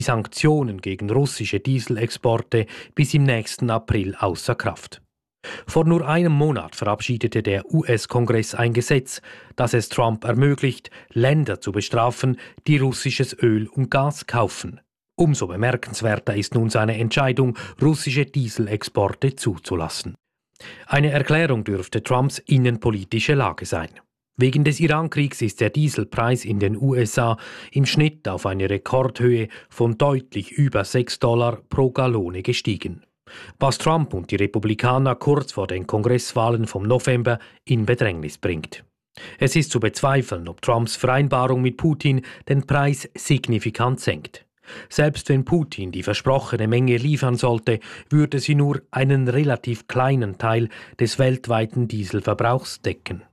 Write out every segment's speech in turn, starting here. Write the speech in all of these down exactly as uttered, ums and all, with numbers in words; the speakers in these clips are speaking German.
Sanktionen gegen russische Dieselexporte bis im nächsten April außer Kraft. Vor nur einem Monat verabschiedete der U S-Kongress ein Gesetz, das es Trump ermöglicht, Länder zu bestrafen, die russisches Öl und Gas kaufen. Umso bemerkenswerter ist nun seine Entscheidung, russische Dieselexporte zuzulassen. Eine Erklärung dürfte Trumps innenpolitische Lage sein. Wegen des Irankriegs ist der Dieselpreis in den U S A im Schnitt auf eine Rekordhöhe von deutlich über sechs Dollar pro Gallone gestiegen, was Trump und die Republikaner kurz vor den Kongresswahlen vom November in Bedrängnis bringt. Es ist zu bezweifeln, ob Trumps Vereinbarung mit Putin den Preis signifikant senkt. Selbst wenn Putin die versprochene Menge liefern sollte, würde sie nur einen relativ kleinen Teil des weltweiten Dieselverbrauchs decken.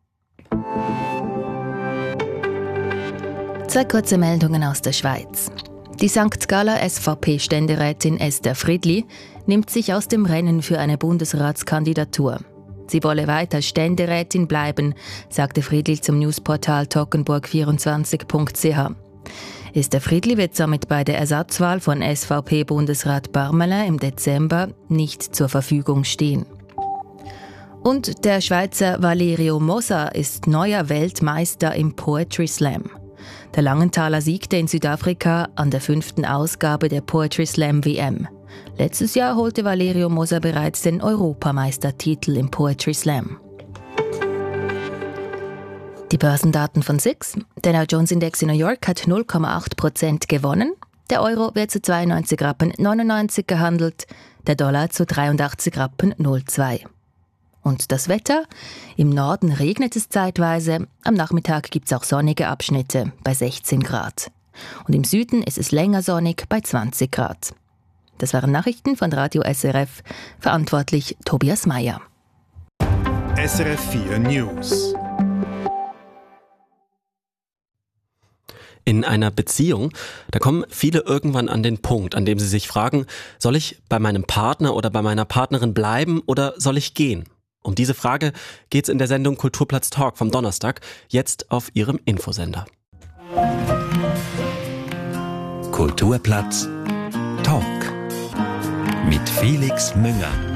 Zwei kurze Meldungen aus der Schweiz. Die Sankt Galler S V P-Ständerätin Esther Friedli nimmt sich aus dem Rennen für eine Bundesratskandidatur. Sie wolle weiter Ständerätin bleiben, sagte Friedli zum Newsportal toggenburg vierundzwanzig punkt c h. Esther Friedli wird somit bei der Ersatzwahl von S V P-Bundesrat Barmelin im Dezember nicht zur Verfügung stehen. Und der Schweizer Valerio Moser ist neuer Weltmeister im Poetry Slam. Der Langenthaler siegte in Südafrika an der fünften Ausgabe der Poetry Slam W M. Letztes Jahr holte Valerio Moser bereits den Europameistertitel im Poetry Slam. Die Börsendaten von S I X. Der Dow Jones Index in New York hat null Komma acht Prozent gewonnen. Der Euro wird zu zweiundneunzig Rappen neunundneunzig gehandelt, der Dollar zu dreiundachtzig Rappen null Komma zwei. Und das Wetter? Im Norden regnet es zeitweise, am Nachmittag gibt es auch sonnige Abschnitte bei sechzehn Grad. Und im Süden ist es länger sonnig bei zwanzig Grad. Das waren Nachrichten von Radio S R F, verantwortlich Tobias Meyer. S R F vier News. In einer Beziehung, da kommen viele irgendwann an den Punkt, an dem sie sich fragen, soll ich bei meinem Partner oder bei meiner Partnerin bleiben oder soll ich gehen? Um diese Frage geht es in der Sendung Kulturplatz Talk vom Donnerstag, jetzt auf Ihrem Infosender. Kulturplatz Talk mit Felix Münger.